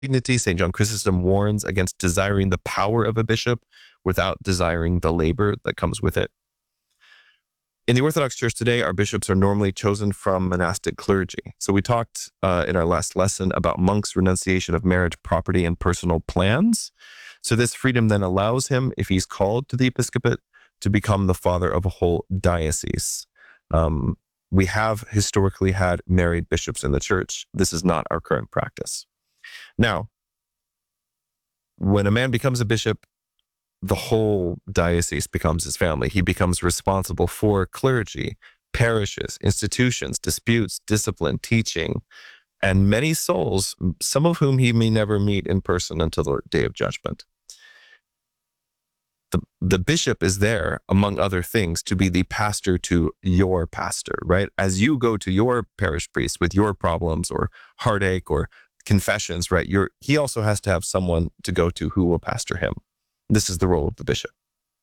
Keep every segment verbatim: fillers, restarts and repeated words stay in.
dignity. Saint John Chrysostom warns against desiring the power of a bishop without desiring the labor that comes with it. In the Orthodox Church today, our bishops are normally chosen from monastic clergy. So we talked uh, in our last lesson about monks' renunciation of marriage, property, and personal plans. So this freedom then allows him, if he's called to the episcopate, to become the father of a whole diocese. Um, we have historically had married bishops in the church. This is not our current practice. Now, when a man becomes a bishop, the whole diocese becomes his family. He becomes responsible for clergy, parishes, institutions, disputes, discipline, teaching, and many souls, some of whom he may never meet in person until the day of judgment. The, the bishop is there, among other things, to be the pastor to your pastor, right? As you go to your parish priest with your problems or heartache or confessions, right? You're, he also has to have someone to go to who will pastor him. This is the role of the bishop.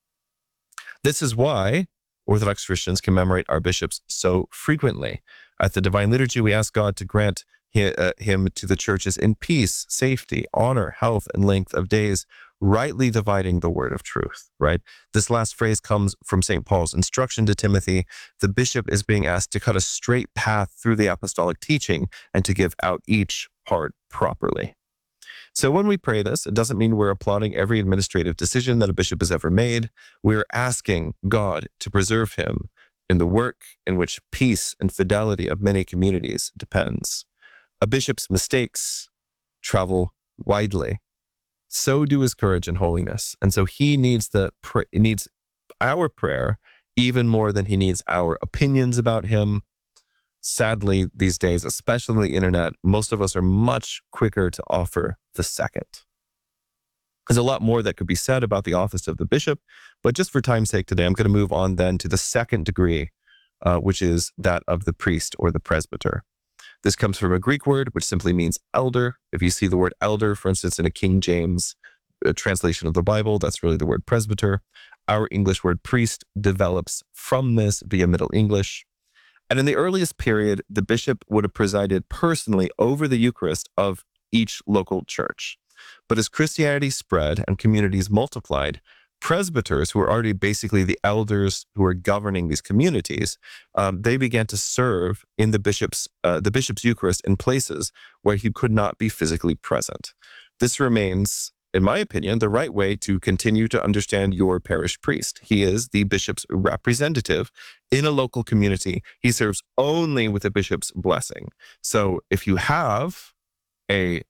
This is why Orthodox Christians commemorate our bishops so frequently. At the Divine Liturgy, we ask God to grant him to the churches in peace, safety, honor, health, and length of days, rightly dividing the word of truth, right? This last phrase comes from Saint Paul's instruction to Timothy. The bishop is being asked to cut a straight path through the apostolic teaching and to give out each part properly. So when we pray this, it doesn't mean we're applauding every administrative decision that a bishop has ever made. We're asking God to preserve him in the work in which peace and fidelity of many communities depends. A bishop's mistakes travel widely. So do his courage and holiness. And so he needs the needs our prayer even more than he needs our opinions about him. Sadly, these days, especially on the internet, most of us are much quicker to offer the second. There's a lot more that could be said about the office of the bishop, but just for time's sake today, I'm going to move on then to the second degree, uh, which is that of the priest or the presbyter. This comes from a Greek word, which simply means elder. If you see the word elder, for instance, in a King James uh, translation of the Bible, that's really the word presbyter. Our English word priest develops from this via Middle English. And in the earliest period, the bishop would have presided personally over the Eucharist of each local church. But as Christianity spread and communities multiplied, presbyters, who were already basically the elders who were governing these communities, um, they began to serve in the bishop's uh, the bishop's Eucharist in places where he could not be physically present. This remains, in my opinion, the right way to continue to understand your parish priest. He is the bishop's representative in a local community. He serves only with the bishop's blessing. So if you have a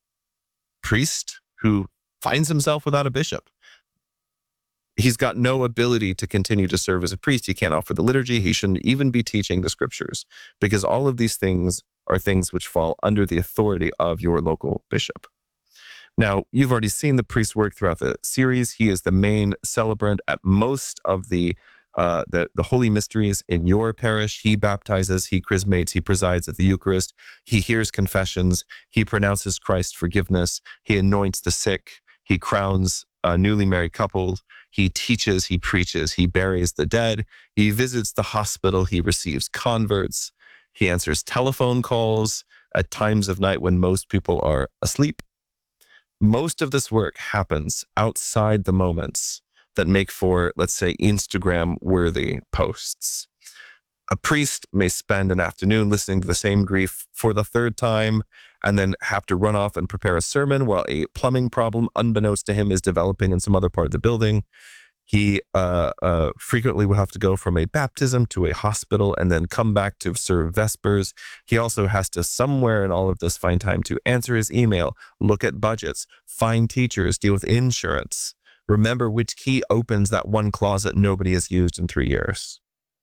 priest who finds himself without a bishop, he's got no ability to continue to serve as a priest. He can't offer the liturgy. He shouldn't even be teaching the scriptures, because all of these things are things which fall under the authority of your local bishop. Now, you've already seen the priest work throughout the series. He is the main celebrant at most of the uh, the, the holy mysteries in your parish. He baptizes, he chrismates, he presides at the Eucharist. He hears confessions. He pronounces Christ's forgiveness. He anoints the sick. He crowns a newly married couple. He teaches, he preaches, he buries the dead. He visits the hospital. He receives converts. He answers telephone calls at times of night when most people are asleep. Most of this work happens outside the moments that make for, let's say, Instagram-worthy posts. A priest may spend an afternoon listening to the same grief for the third time and then have to run off and prepare a sermon while a plumbing problem, unbeknownst to him, is developing in some other part of the building. He uh, uh, frequently will have to go from a baptism to a hospital and then come back to serve Vespers. He also has to, somewhere in all of this, find time to answer his email, look at budgets, find teachers, deal with insurance, remember which key opens that one closet nobody has used in three years.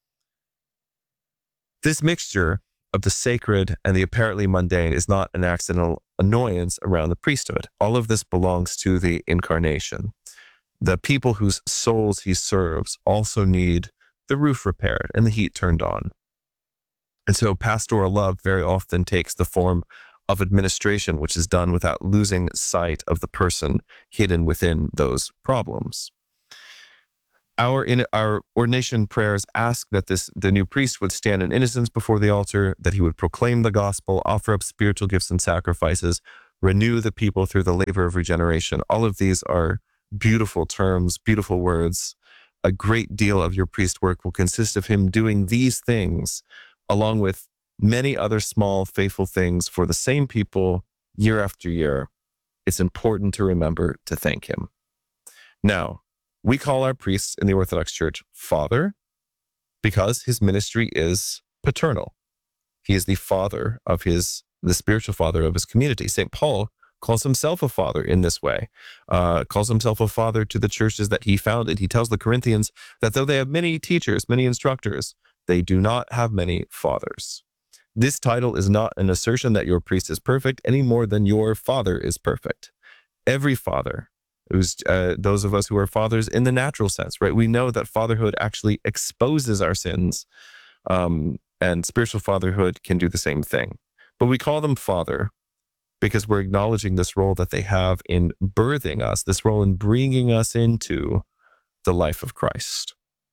This mixture of the sacred and the apparently mundane is not an accidental annoyance around the priesthood. All of this belongs to the incarnation. The people whose souls he serves also need the roof repaired and the heat turned on. And so pastoral love very often takes the form of administration, which is done without losing sight of the person hidden within those problems. Our in our ordination prayers ask that this the new priest would stand in innocence before the altar, that he would proclaim the gospel, offer up spiritual gifts and sacrifices, renew the people through the labor of regeneration. All of these are beautiful terms, beautiful words. A great deal of your priest work will consist of him doing these things, along with many other small, faithful things for the same people year after year. It's important to remember to thank him. Now, we call our priests in the Orthodox Church Father because his ministry is paternal. He is the father of his, the spiritual father of his community. Saint Paul calls himself a father in this way, uh, calls himself a father to the churches that he founded. He tells the Corinthians that though they have many teachers, many instructors, they do not have many fathers. This title is not an assertion that your priest is perfect any more than your father is perfect. Every father, who's uh, those of us who are fathers in the natural sense, right? We know that fatherhood actually exposes our sins, um, and spiritual fatherhood can do the same thing. But we call them father because we're acknowledging this role that they have in birthing us, this role in bringing us into the life of Christ.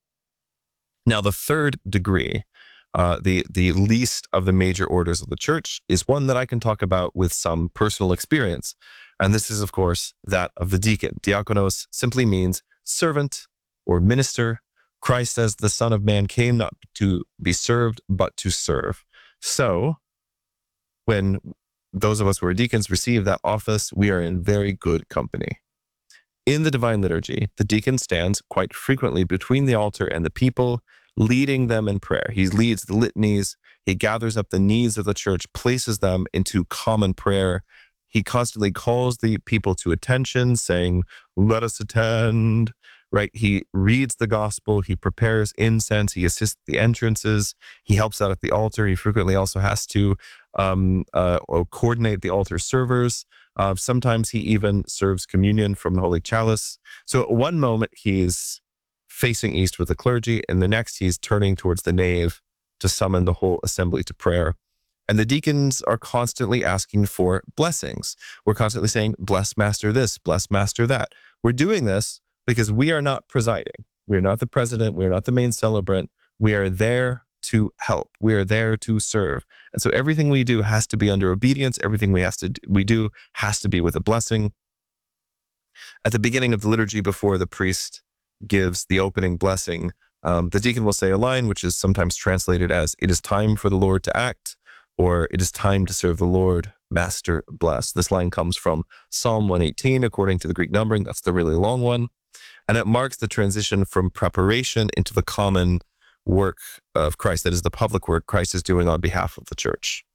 Now, the third degree, uh, the, the least of the major orders of the church, is one that I can talk about with some personal experience. And this is, of course, that of the deacon. Diakonos simply means servant or minister. Christ, as the Son of Man, came not to be served, but to serve. So, when those of us who are deacons receive that office, we are in very good company. In the Divine Liturgy, the deacon stands quite frequently between the altar and the people, leading them in prayer. He leads the litanies, he gathers up the needs of the church, places them into common prayer. He constantly calls the people to attention, saying, "Let us attend," right? He reads the gospel, he prepares incense, he assists the entrances, he helps out at the altar. He frequently also has to um, uh, coordinate the altar servers. Uh, sometimes he even serves communion from the Holy Chalice. So at one moment, he's facing east with the clergy, and the next he's turning towards the nave to summon the whole assembly to prayer. And the deacons are constantly asking for blessings. We're constantly saying, "Bless Master this, bless Master that." We're doing this because we are not presiding. We're not the president. We're not the main celebrant. We are there to help. We are there to serve. And so everything we do has to be under obedience. Everything we, has to, we do has to be with a blessing. At the beginning of the liturgy, before the priest gives the opening blessing, um, the deacon will say a line which is sometimes translated as, "It is time for the Lord to act," or "It is time to serve the Lord, Master bless." This line comes from Psalm one eighteen, according to the Greek numbering. That's the really long one. And it marks the transition from preparation into the common work of Christ. That is the public work Christ is doing on behalf of the church.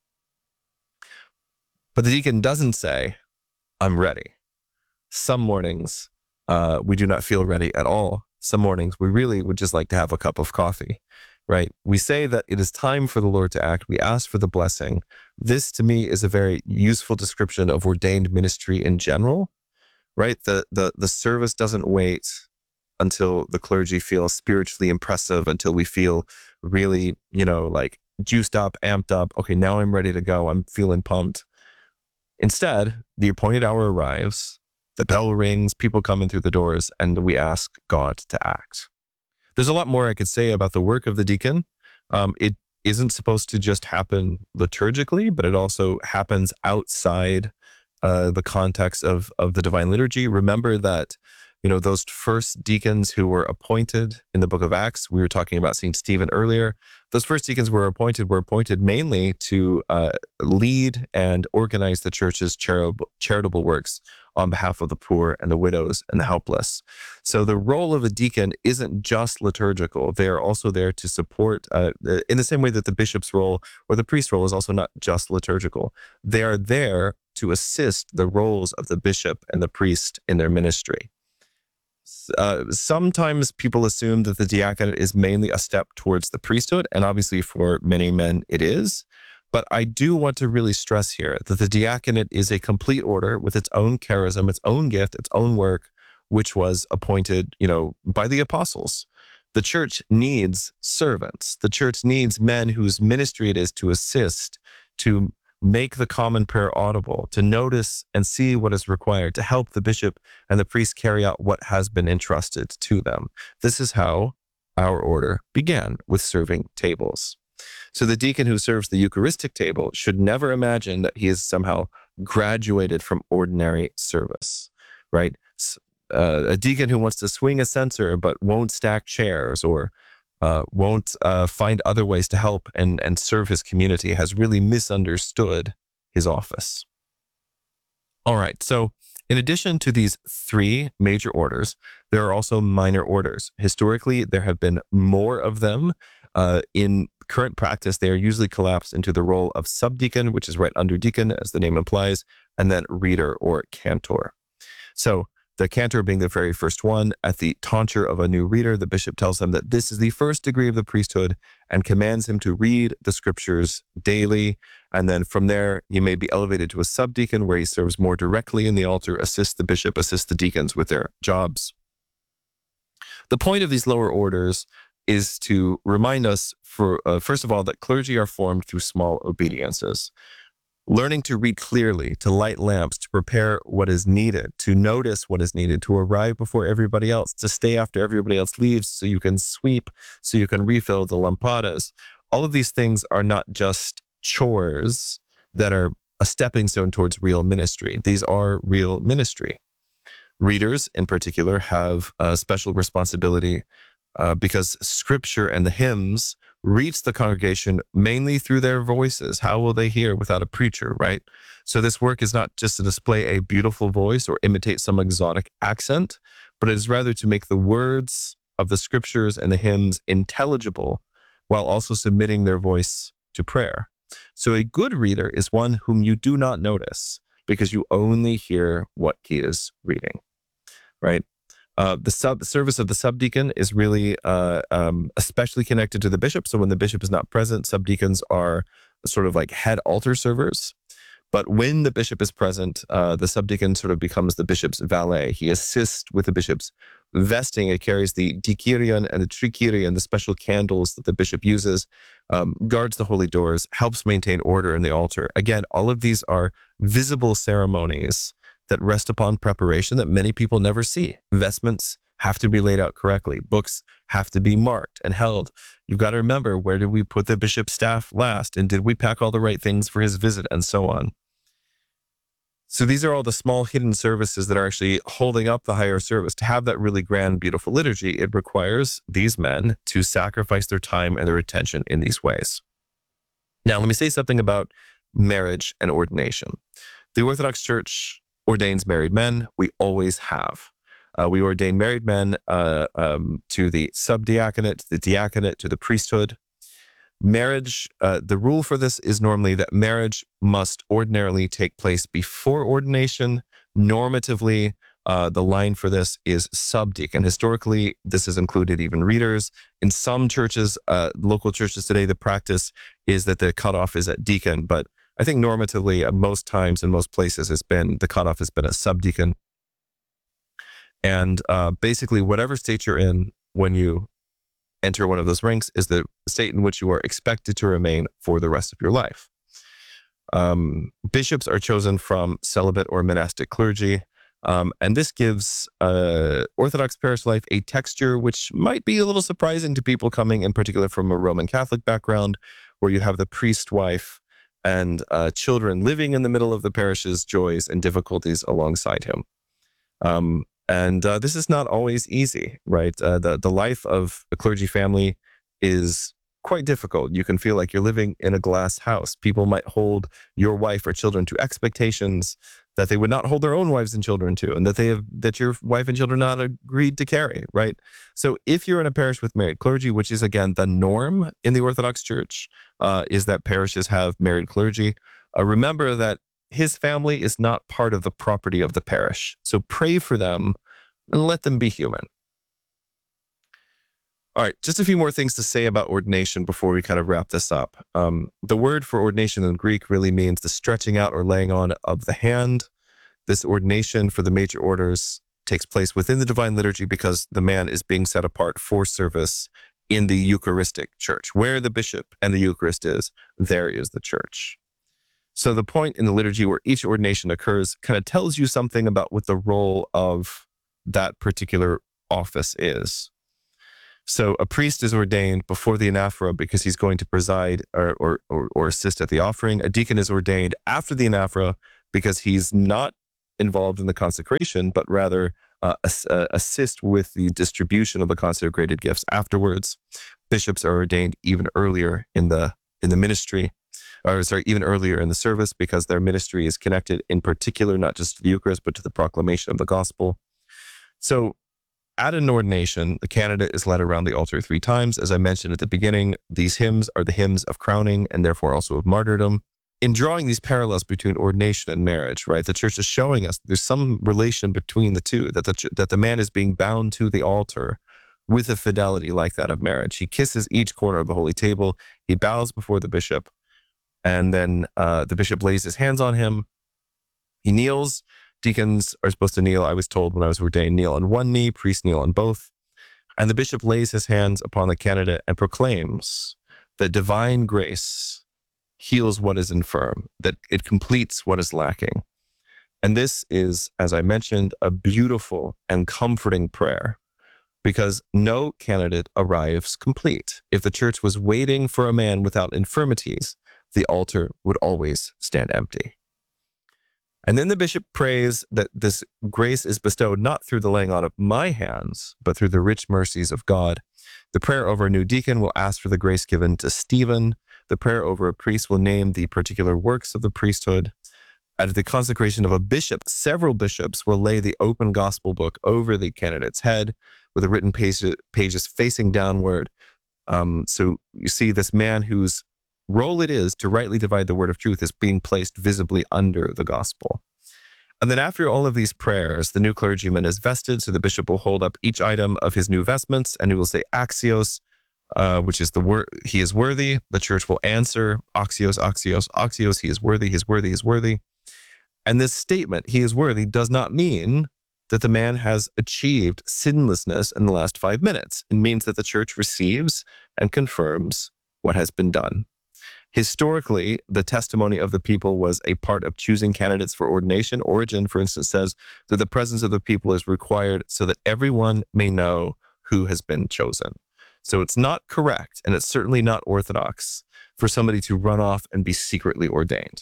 But the deacon doesn't say, "I'm ready." Some mornings, uh, we do not feel ready at all. Some mornings, we really would just like to have a cup of coffee, right? We say that it is time for the Lord to act. We ask for the blessing. This, to me, is a very useful description of ordained ministry in general, right? The, the, the service doesn't wait until the clergy feel spiritually impressive, until we feel really, you know, like juiced up, amped up. Okay, now I'm ready to go. I'm feeling pumped. Instead, the appointed hour arrives, the bell rings, people come in through the doors, and we ask God to act. There's a lot more I could say about the work of the deacon. Um, it isn't supposed to just happen liturgically, but it also happens outside uh, the context of, of the Divine Liturgy. Remember that, you know, those first deacons who were appointed in the book of Acts, we were talking about Saint Stephen earlier. Those first deacons were appointed, were appointed mainly to uh, lead and organize the church's charitable, charitable works on behalf of the poor and the widows and the helpless. So the role of a deacon isn't just liturgical. They are also there to support, uh, in the same way that the bishop's role or the priest's role is also not just liturgical. They are there to assist the roles of the bishop and the priest in their ministry. Uh, sometimes people assume that the diaconate is mainly a step towards the priesthood, and obviously for many men it is. But I do want to really stress here that the diaconate is a complete order with its own charism, its own gift, its own work, which was appointed, you know, by the apostles. The church needs servants. The church needs men whose ministry it is to assist, to make the common prayer audible, to notice and see what is required, to help the bishop and the priest carry out what has been entrusted to them. This is how our order began, with serving tables. So the deacon who serves the Eucharistic table should never imagine that he is somehow graduated from ordinary service, right? Uh, a deacon who wants to swing a censer but won't stack chairs or uh, won't uh, find other ways to help and, and serve his community has really misunderstood his office. All right, so in addition to these three major orders, there are also minor orders. Historically, there have been more of them. Uh, in current practice, they are usually collapsed into the role of subdeacon, which is right under deacon, as the name implies, and then reader or cantor. So the cantor being the very first one, at the tonsure of a new reader, the bishop tells them that this is the first degree of the priesthood and commands him to read the scriptures daily. And then from there, he may be elevated to a subdeacon where he serves more directly in the altar, assists the bishop, assists the deacons with their jobs. The point of these lower orders is to remind us, for uh, first of all, that clergy are formed through small obediences. Learning to read clearly, to light lamps, to prepare what is needed, to notice what is needed, to arrive before everybody else, to stay after everybody else leaves so you can sweep, so you can refill the lampadas. All of these things are not just chores that are a stepping stone towards real ministry. These are real ministry. Readers, in particular, have a special responsibility uh, because scripture and the hymns reach the congregation mainly through their voices. How will they hear without a preacher, right? So this work is not just to display a beautiful voice or imitate some exotic accent, but it is rather to make the words of the scriptures and the hymns intelligible while also submitting their voice to prayer. So a good reader is one whom you do not notice because you only hear what he is reading, right? Uh, the sub service of the subdeacon is really uh, um, especially connected to the bishop. So when the bishop is not present, subdeacons are sort of like head altar servers. But when the bishop is present, uh, the subdeacon sort of becomes the bishop's valet. He assists with the bishop's vesting. It carries the dikirion and the trikirion, the special candles that the bishop uses, um, guards the holy doors, helps maintain order in the altar. Again, all of these are visible ceremonies that rest upon preparation that many people never see. Vestments have to be laid out correctly. Books have to be marked and held. You've got to remember, where did we put the bishop's staff last? And did we pack all the right things for his visit, and so on? So these are all the small hidden services that are actually holding up the higher service. To have that really grand, beautiful liturgy, it requires these men to sacrifice their time and their attention in these ways. Now, let me say something about marriage and ordination. The Orthodox Church ordains married men. We always have. Uh, we ordain married men uh, um, to the subdiaconate, the diaconate, to the priesthood. Marriage, uh, the rule for this is normally that marriage must ordinarily take place before ordination. Normatively, uh, the line for this is subdeacon. Historically, this has included even readers. In some churches, uh, local churches today, the practice is that the cutoff is at deacon, but I think normatively, at most times in most places, has been the cutoff has been a subdeacon. And uh, basically, whatever state you're in when you enter one of those ranks is the state in which you are expected to remain for the rest of your life. Um, bishops are chosen from celibate or monastic clergy, um, and this gives uh, Orthodox parish life a texture which might be a little surprising to people coming, in particular, from a Roman Catholic background, where you have the priest wife and uh, children living in the middle of the parish's joys and difficulties alongside him. Um, and uh, this is not always easy, right? Uh, the, the life of a clergy family is quite difficult. You can feel like you're living in a glass house. People might hold your wife or children to expectations that they would not hold their own wives and children to, and that they have that your wife and children not agreed to carry, right? So if you're in a parish with married clergy, which is again the norm in the Orthodox Church, uh, is that parishes have married clergy. Uh, remember that his family is not part of the property of the parish. So pray for them and let them be human. All right, just a few more things to say about ordination before we kind of wrap this up. Um, the word for ordination in Greek really means the stretching out or laying on of the hand. This ordination for the major orders takes place within the divine liturgy because the man is being set apart for service in the Eucharistic church. Where the bishop and the Eucharist is, there is the church. So the point in the liturgy where each ordination occurs kind of tells you something about what the role of that particular office is. So a priest is ordained before the anaphora because he's going to preside or, or, or, or assist at the offering. A deacon is ordained after the anaphora because he's not involved in the consecration, but rather uh, ass- uh, assist with the distribution of the consecrated gifts afterwards. Bishops are ordained even earlier in the in the ministry, or sorry, even earlier in the service, because their ministry is connected in particular not just to the Eucharist, but to the proclamation of the gospel. So at an ordination, the candidate is led around the altar three times. As I mentioned at the beginning, these hymns are the hymns of crowning and therefore also of martyrdom. In drawing these parallels between ordination and marriage, right, the church is showing us there's some relation between the two, that the, ch- that the man is being bound to the altar with a fidelity like that of marriage. He kisses each corner of the holy table. He bows before the bishop, and then uh, the bishop lays his hands on him. He kneels. Deacons are supposed to kneel, I was told when I was ordained, kneel on one knee, priests kneel on both. And the bishop lays his hands upon the candidate and proclaims that divine grace heals what is infirm, that it completes what is lacking. And this is, as I mentioned, a beautiful and comforting prayer, because no candidate arrives complete. If the church was waiting for a man without infirmities, the altar would always stand empty. And then the bishop prays that this grace is bestowed not through the laying on of my hands, but through the rich mercies of God. The prayer over a new deacon will ask for the grace given to Stephen. The prayer over a priest will name the particular works of the priesthood. At the consecration of a bishop, several bishops will lay the open gospel book over the candidate's head with the written page, pages facing downward. Um, so you see this man whose role it is to rightly divide the word of truth is being placed visibly under the gospel. And then after all of these prayers, the new clergyman is vested, so the bishop will hold up each item of his new vestments, and he will say axios, uh, which is the word, he is worthy. The church will answer, axios, axios, axios, he is worthy, he is worthy, he is worthy. And this statement, he is worthy, does not mean that the man has achieved sinlessness in the last five minutes. It means that the church receives and confirms what has been done. Historically, the testimony of the people was a part of choosing candidates for ordination. Origen, for instance, says that the presence of the people is required so that everyone may know who has been chosen. So it's not correct, and it's certainly not orthodox for somebody to run off and be secretly ordained.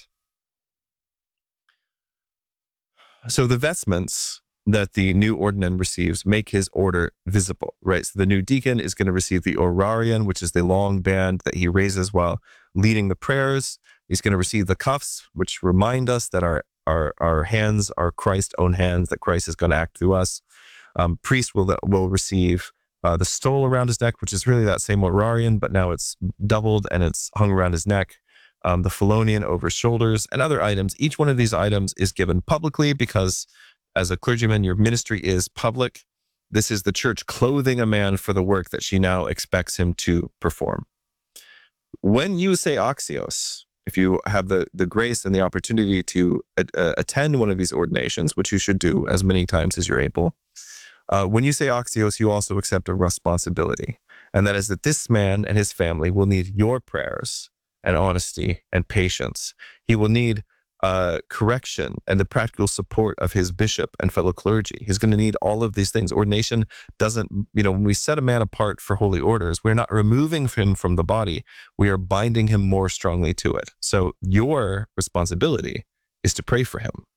So the vestments that the new ordinand receives make his order visible, right? So the new deacon is going to receive the orarion, which is the long band that he raises while leading the prayers. He's going to receive the cuffs, which remind us that our our our hands are Christ's own hands, that Christ is going to act through us. Um, priest will will receive uh, the stole around his neck, which is really that same orarion, but now it's doubled and it's hung around his neck. Um, the phalonion over his shoulders and other items. Each one of these items is given publicly because as a clergyman, your ministry is public. This is the church clothing a man for the work that she now expects him to perform. When you say axios, if you have the, the grace and the opportunity to uh, attend one of these ordinations, which you should do as many times as you're able, uh, when you say axios, you also accept a responsibility. And that is that this man and his family will need your prayers and honesty and patience. He will need Uh, correction and the practical support of his bishop and fellow clergy. He's going to need all of these things. Ordination doesn't, you know, when we set a man apart for holy orders, we're not removing him from the body. We are binding him more strongly to it. So your responsibility is to pray for him.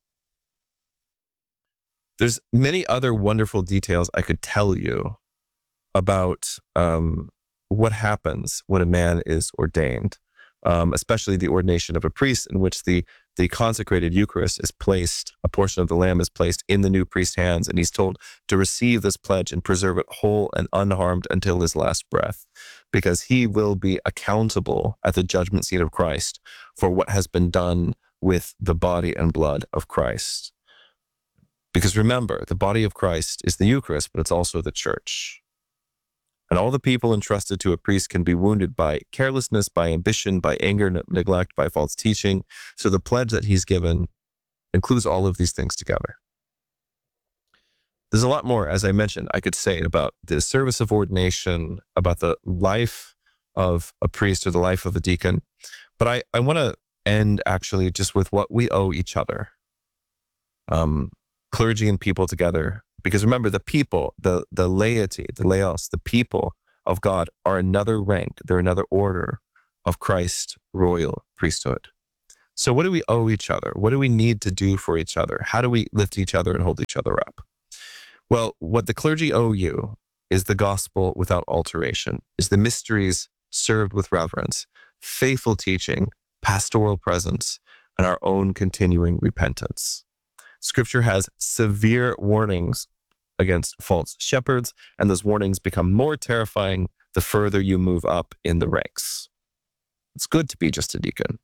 There's many other wonderful details I could tell you about um, what happens when a man is ordained. Um, especially the ordination of a priest, in which the the consecrated Eucharist is placed, a portion of the lamb is placed in the new priest's hands, and he's told to receive this pledge and preserve it whole and unharmed until his last breath, because he will be accountable at the judgment seat of Christ for what has been done with the body and blood of Christ. Because remember, the body of Christ is the Eucharist, but it's also the church. And all the people entrusted to a priest can be wounded by carelessness, by ambition, by anger, neglect, by false teaching. So the pledge that he's given includes all of these things together. There's a lot more, as I mentioned, I could say about the service of ordination, about the life of a priest or the life of a deacon. But I, I want to end actually just with what we owe each other, um, clergy and people together. Because remember, the people, the, the laity, the laos, the people of God are another rank. They're another order of Christ's royal priesthood. So what do we owe each other? What do we need to do for each other? How do we lift each other and hold each other up? Well, what the clergy owe you is the gospel without alteration, is the mysteries served with reverence, faithful teaching, pastoral presence, and our own continuing repentance. Scripture has severe warnings against false shepherds, and those warnings become more terrifying the further you move up in the ranks. It's good to be just a deacon.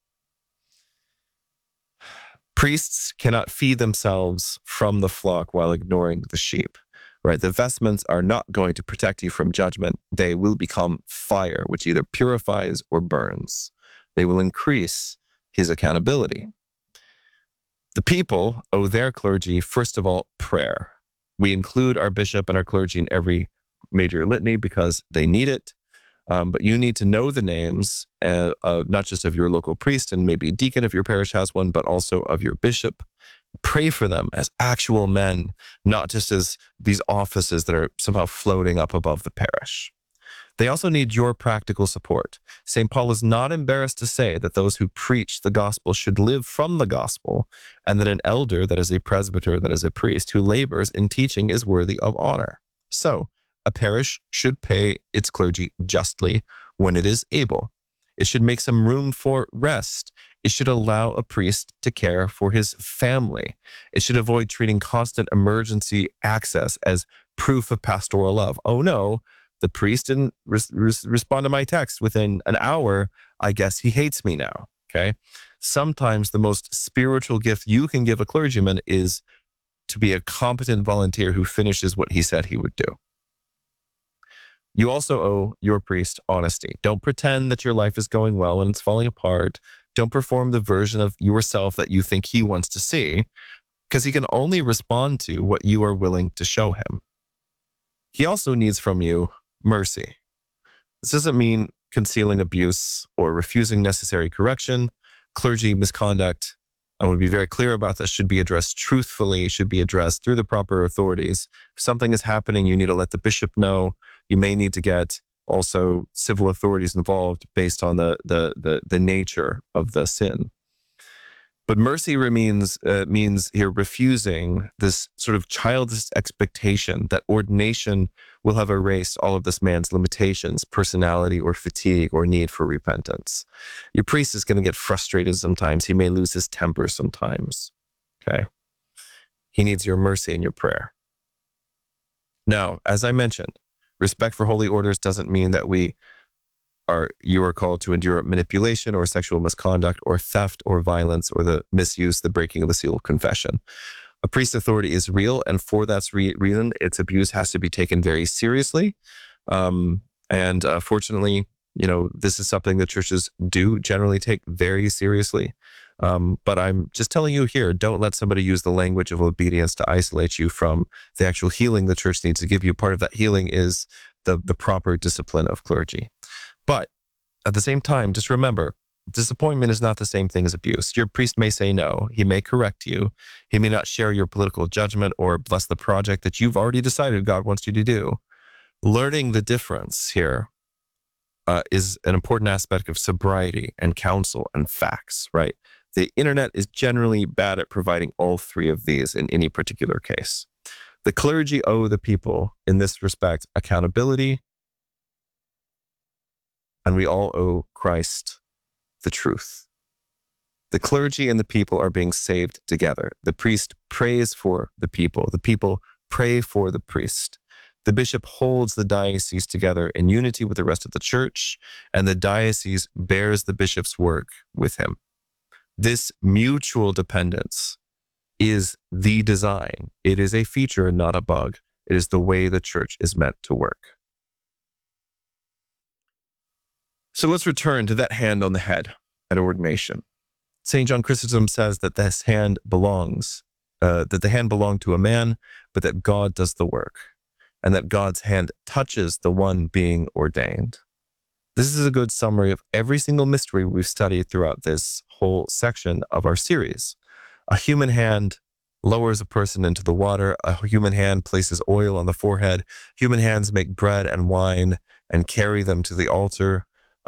Priests cannot feed themselves from the flock while ignoring the sheep, right? The vestments are not going to protect you from judgment. They will become fire, which either purifies or burns. They will increase his accountability. The people owe their clergy, first of all, prayer. We include our bishop and our clergy in every major litany because they need it. Um, but you need to know the names, uh, uh, not just of your local priest and maybe deacon if your parish has one, but also of your bishop. Pray for them as actual men, not just as these offices that are somehow floating up above the parish. They also need your practical support. Saint Paul is not embarrassed to say that those who preach the gospel should live from the gospel, and that an elder, that is a presbyter, that is a priest, who labors in teaching is worthy of honor. So, a parish should pay its clergy justly when it is able. It should make some room for rest. It should allow a priest to care for his family. It should avoid treating constant emergency access as proof of pastoral love. Oh no, the priest didn't res- res- respond to my text within an hour. I guess he hates me now, okay? Sometimes the most spiritual gift you can give a clergyman is to be a competent volunteer who finishes what he said he would do. You also owe your priest honesty. Don't pretend that your life is going well when it's falling apart. Don't perform the version of yourself that you think he wants to see, because he can only respond to what you are willing to show him. He also needs from you mercy. This doesn't mean concealing abuse or refusing necessary correction. Clergy misconduct, I want to be very clear about this, should be addressed truthfully, should be addressed through the proper authorities. If something is happening, you need to let the bishop know. You may need to get also civil authorities involved based on the the the, the nature of the sin. But mercy remains, uh, means here refusing this sort of childish expectation that ordination will have erased all of this man's limitations, personality, or fatigue, or need for repentance. Your priest is going to get frustrated sometimes. He may lose his temper sometimes, okay? He needs your mercy and your prayer. Now, as I mentioned, respect for holy orders doesn't mean that we are, you are called to endure manipulation or sexual misconduct or theft or violence or the misuse, the breaking of the seal of confession. A priest's authority is real, and for that re- reason, its abuse has to be taken very seriously. Um, and uh, fortunately, you know, this is something that churches do generally take very seriously. Um, but I'm just telling you here, don't let somebody use the language of obedience to isolate you from the actual healing the church needs to give you. Part of that healing is the, the proper discipline of clergy. But at the same time, just remember, disappointment is not the same thing as abuse. Your priest may say no. He may correct you. He may not share your political judgment or bless the project that you've already decided God wants you to do. Learning the difference here uh, is an important aspect of sobriety and counsel and facts, right? The internet is generally bad at providing all three of these in any particular case. The clergy owe the people, in this respect, accountability, and we all owe Christ the truth. The clergy and the people are being saved together. The priest prays for the people. The people pray for the priest. The bishop holds the diocese together in unity with the rest of the church, and the diocese bears the bishop's work with him. This mutual dependence is the design. It is a feature, not a bug. It is the way the church is meant to work. So let's return to that hand on the head at ordination. Saint John Chrysostom says that this hand belongs, uh, that the hand belonged to a man, but that God does the work, and that God's hand touches the one being ordained. This is a good summary of every single mystery we've studied throughout this whole section of our series. A human hand lowers a person into the water. A human hand places oil on the forehead. Human hands make bread and wine and carry them to the altar.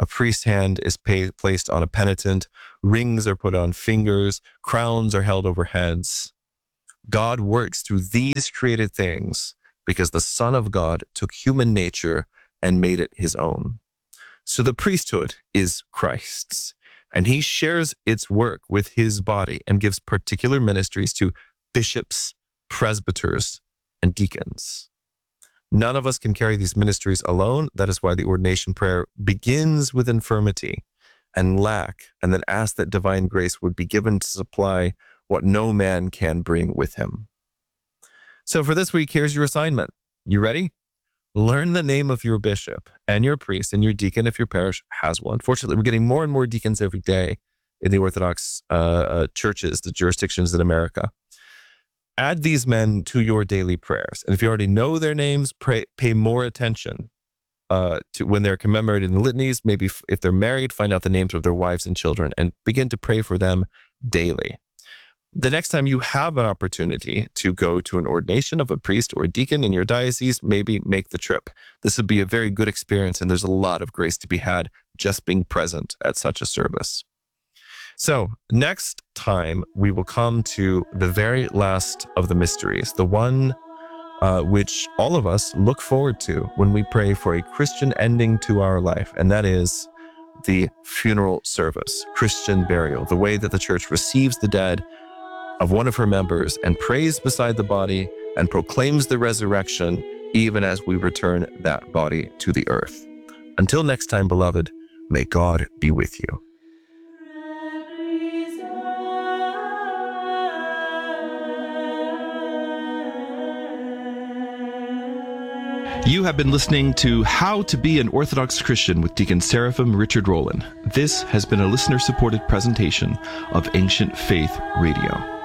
A priest's hand is pay, placed on a penitent. Rings are put on fingers. Crowns are held over heads. God works through these created things because the Son of God took human nature and made it his own. So the priesthood is Christ's, and he shares its work with his body and gives particular ministries to bishops, presbyters, and deacons. None of us can carry these ministries alone. That is why the ordination prayer begins with infirmity and lack, and then asks that divine grace would be given to supply what no man can bring with him. So for this week, here's your assignment. You ready? Learn the name of your bishop and your priest and your deacon if your parish has one. Fortunately, we're getting more and more deacons every day in the Orthodox uh, uh, churches, the jurisdictions in America. Add these men to your daily prayers. And if you already know their names, pray, pay more attention uh, to when they're commemorated in the litanies. Maybe if, if they're married, find out the names of their wives and children and begin to pray for them daily. The next time you have an opportunity to go to an ordination of a priest or a deacon in your diocese, maybe make the trip. This would be a very good experience, and there's a lot of grace to be had just being present at such a service. So next time, we will come to the very last of the mysteries, the one uh, which all of us look forward to when we pray for a Christian ending to our life, and that is the funeral service, Christian burial, the way that the church receives the dead of one of her members and prays beside the body and proclaims the resurrection even as we return that body to the earth. Until next time, beloved, may God be with you. You have been listening to How to Be an Orthodox Christian with Deacon Seraphim Richard Rowland. This has been a listener-supported presentation of Ancient Faith Radio.